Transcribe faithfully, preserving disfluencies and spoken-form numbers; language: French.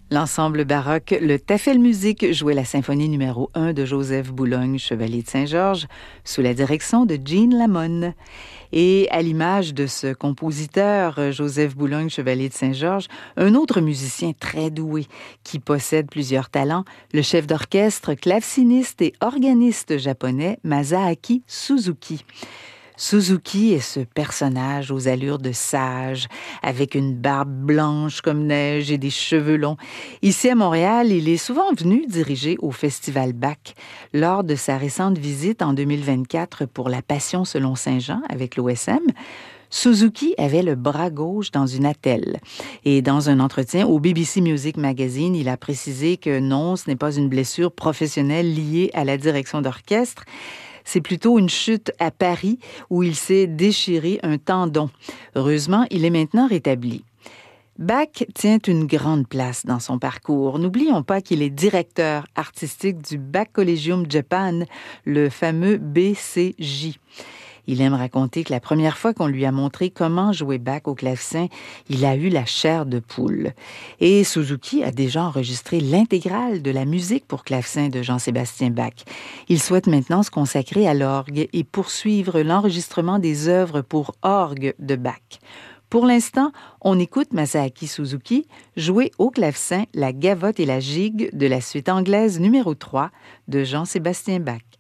L'ensemble baroque Le Tafel Musique jouait la symphonie numéro un de Joseph Boulogne, chevalier de Saint-Georges, sous la direction de Jean Lamon. Et à l'image de ce compositeur, Joseph Boulogne, chevalier de Saint-Georges, un autre musicien très doué qui possède plusieurs talents, le chef d'orchestre, claveciniste et organiste japonais Masaaki Suzuki. Suzuki est ce personnage aux allures de sage, avec une barbe blanche comme neige et des cheveux longs. Ici à Montréal, il est souvent venu diriger au Festival Bach. Lors de sa récente visite en deux mille vingt-quatre pour La Passion selon Saint Jean avec l'O S M, Suzuki avait le bras gauche dans une attelle. Et dans un entretien au B B C Music Magazine, il a précisé que non, ce n'est pas une blessure professionnelle liée à la direction d'orchestre. C'est plutôt une chute à Paris où il s'est déchiré un tendon. Heureusement, il est maintenant rétabli. Bach tient une grande place dans son parcours. N'oublions pas qu'il est directeur artistique du Bach Collegium Japan, le fameux B C J. Il aime raconter que la première fois qu'on lui a montré comment jouer Bach au clavecin, il a eu la chair de poule. Et Suzuki a déjà enregistré l'intégrale de la musique pour clavecin de Jean-Sébastien Bach. Il souhaite maintenant se consacrer à l'orgue et poursuivre l'enregistrement des œuvres pour orgue de Bach. Pour l'instant, on écoute Masaaki Suzuki jouer au clavecin la gavotte et la gigue de la suite anglaise numéro trois de Jean-Sébastien Bach.